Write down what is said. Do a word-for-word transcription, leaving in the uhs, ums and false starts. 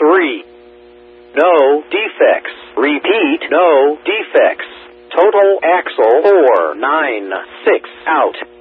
three. No defects. Repeat, no defects. Total axle four nine six out.